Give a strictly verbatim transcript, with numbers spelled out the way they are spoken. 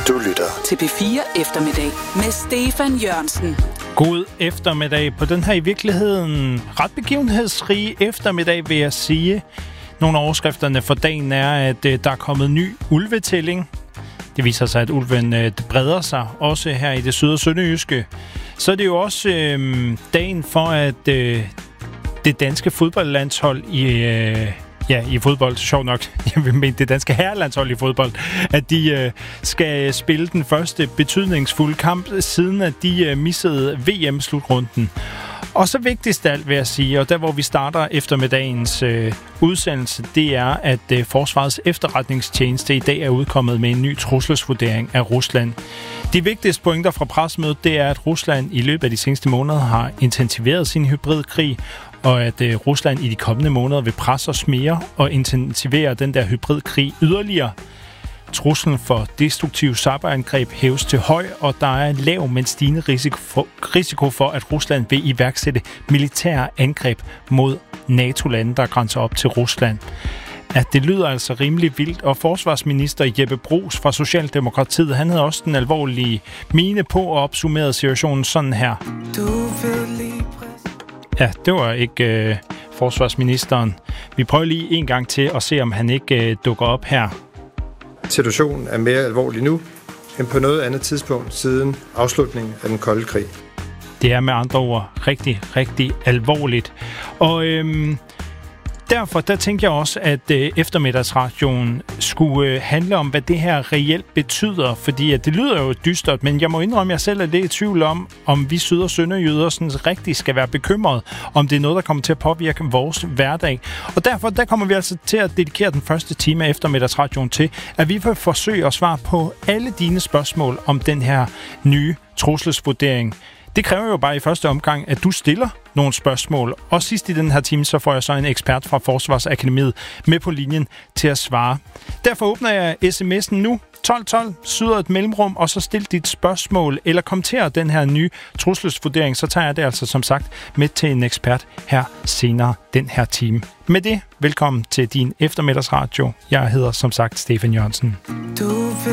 Du lytter til P fire Eftermiddag med Stefan Jørgensen. God eftermiddag på den her i virkeligheden ret begivenhedsrige eftermiddag, vil jeg sige. Nogle af overskrifterne for dagen er, at øh, der er kommet ny ulvetælling. Det viser sig, at ulven øh, breder sig, også her i det syd- og sønderjyske. Så er det jo også øh, dagen for, at øh, det danske fodboldlandshold i... Øh, Ja, i fodbold, sjovt nok, jeg vil mene det danske herrelandshold i fodbold, at de øh, skal spille den første betydningsfulde kamp, siden at de øh, missede V M-slutrunden. Og så vigtigst af alt, vil jeg sige, og der hvor vi starter eftermiddagens øh, udsendelse, det er, at øh, Forsvarets efterretningstjeneste i dag er udkommet med en ny trusselsvurdering af Rusland. De vigtigste pointer fra pressemødet, det er, at Rusland i løbet af de seneste måneder har intensiveret sin hybridkrig, og at øh, Rusland i de kommende måneder vil presse os mere og intensivere den der hybridkrig yderligere. Truslen for destruktive cyberangreb hæves til høj, og der er en lav, men stigende risiko for, risiko for, at Rusland vil iværksætte militære angreb mod NATO-lande, der grænser op til Rusland. At det lyder altså rimelig vildt, og forsvarsminister Jeppe Bruus fra Socialdemokratiet, han havde også den alvorlige mine på og opsummerede situationen sådan her. Du vil lige Ja, det var ikke øh, forsvarsministeren. Vi prøver lige en gang til at se, om han ikke øh, dukker op her. Situationen er mere alvorlig nu, end på noget andet tidspunkt siden afslutningen af den kolde krig. Det er med andre ord rigtig, rigtig alvorligt. Og øhm, derfor der tænkte jeg også, at øh, eftermiddagsradioen skulle øh, handle om, hvad det her reelt betyder. Fordi at det lyder jo dystert, men jeg må indrømme, at jeg selv er lidt i tvivl om, om vi syd- og sønderjyder sådan rigtig skal være bekymrede, om det er noget, der kommer til at påvirke vores hverdag. Og derfor der kommer vi altså til at dedikere den første time af eftermiddagsradioen til, at vi vil forsøge at svare på alle dine spørgsmål om den her nye trusselsvurdering. Det kræver jo bare i første omgang, at du stiller nogle spørgsmål. Og sidst i den her time, så får jeg så en ekspert fra Forsvarsakademiet med på linjen til at svare. Derfor åbner jeg sms'en nu. tolv tolv, syder et mellemrum, og så stil dit spørgsmål, eller kommenter den her nye trusselsvurdering, så tager jeg det altså som sagt med til en ekspert her senere den her time. Med det, velkommen til din eftermiddagsradio. Jeg hedder som sagt Stefan Jørgensen. Du